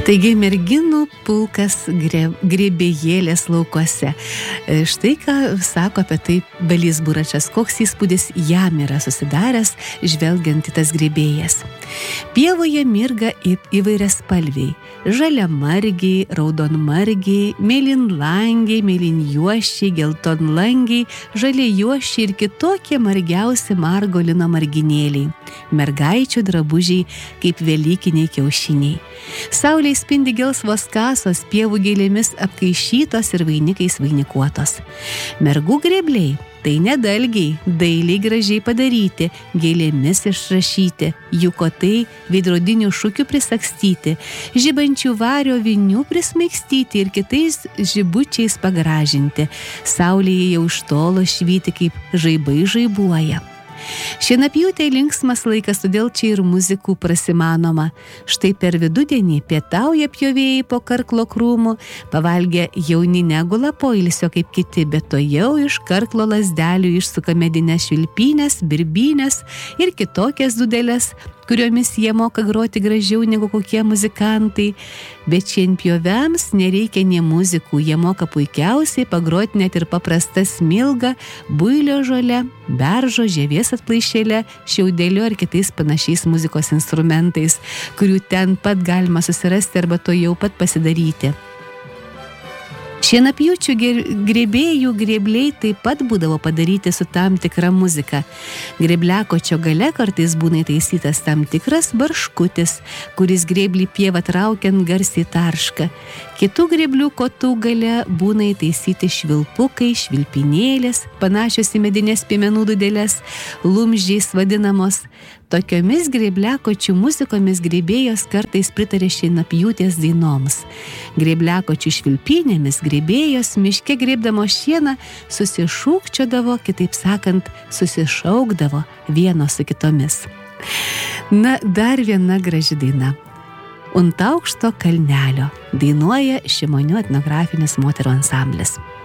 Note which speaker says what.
Speaker 1: Taigi merginų pulkas grėbėjėlės laukuose. Štai ką sako apie tai Balys Buračas, koks įspūdis jam yra susidaręs, žvelgiant į tas grėbėjas. Pievoje mirga įvairias spalviai. Žaliamargiai, raudonmargiai, mėlynlangiai, mėlynjuošiai, geltonlangiai, žaliajuošiai ir kitokie margiausi margolino marginėliai. Mergaičių drabužiai kaip velykiniai kiaušiniai. Saulė spindi gelsvos kasos, pievų gėlėmis apkaišytos ir vainikais vainikuotos. Mergų grėbliai tai nedalgiai, dailiai gražiai padaryti, gėlėmis išrašyti, jų kotai veidrodinių šukių prisagstyti, žibančių vario vinių prismaigstyti ir kitais žibučiais pagražinti. Saulėje jau iš tolo švyti, kaip žaibai žaibuoja. Šienapjūtė linksmas laikas, todėl čia ir muzikų prasimanoma. Štai per vidudienį pietauja pjovėjai po karklo krūmų, pavalgę jauni negula poilsio kaip kiti, bet to jau iš karklo lazdelių išsuka medinės švilpynės, birbynės ir kitokias dudeles, kuriomis jie moka groti gražiau negu kokie muzikantai. Bet šienpjoviams nereikia nė muzikų, jie moka puikiausiai pagroti net ir paprastą smilgą, builio žolę, beržo, žievės atplaišėlę, šiaudeliu ar kitais panašiais muzikos instrumentais, kurių ten pat galima susirasti arba to jau pat pasidaryti. Šienapjūčių grėbėjų grėbliai taip pat būdavo padaryti su tam tikra muzika. Grėbliakočio gale kartais būna įtaisytas tam tikras barškutis, kuris grėblį pievą traukiant garsiai tarška. Kitų grėblių kotų gale būna įtaisyti švilpukai, švilpinėlės, panašios į medinės piemenų dudeles, lumždžiais vadinamos. Tokiomis grėbliakočių muzikomis grėbėjos kartais pritarė šienapjūtės dainoms. Grėbliakočių švilpynėmis grėbėjos miške grėbdamos šieną susišūkčiodavo, kitaip sakant, susišaukdavo vienos su kitomis. Na, dar viena graži daina. Unt aukšto kalnelio dainuoja Šimonių etnografinis moterų ansamblis.